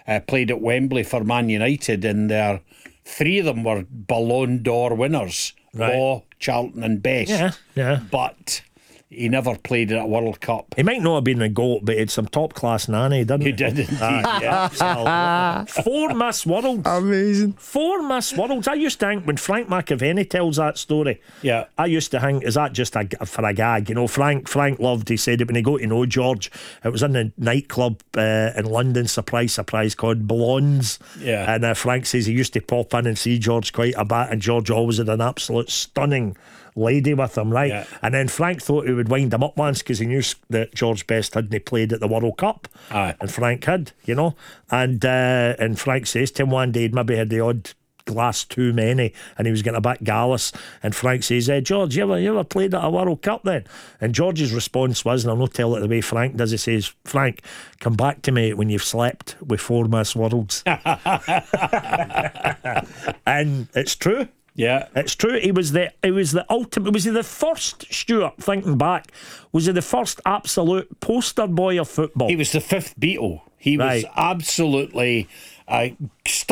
played at Wembley for Man United, and three of them were Ballon d'Or winners, Right. Law, Charlton and Best. Yeah. But he never played at a World Cup. He might not have been the GOAT, but he had some top class nanny, didn't he? He did indeed, yeah. 4 Miss Worlds. Amazing. 4 Miss Worlds. I used to think when Frank McAvenny tells that story, Yeah. I used to think, is that just for a gag? You know, Frank loved, he said it when he got to know George. It was in a nightclub in London, surprise, called Blondes. Yeah. And Frank says he used to pop in and see George quite a bit, and George always had an absolute stunning lady with him, right? Yeah. And then Frank thought he would wind him up once because he knew that George Best hadn't played at the World Cup. Aye. And Frank had, you know. And Frank says to him one day he'd maybe had the odd glass too many and he was getting a bit gallus, and Frank says, George, you ever played at a World Cup then? And George's response was, and I'll not tell it the way Frank does, he says, Frank, come back to me when you've slept with 4 Miss Worlds. And it's true. Yeah. It's true. He was the ultimate. Was he the first, Stuart, thinking back, was he the first absolute poster boy of football? He was the fifth Beatle. He was Right. absolutely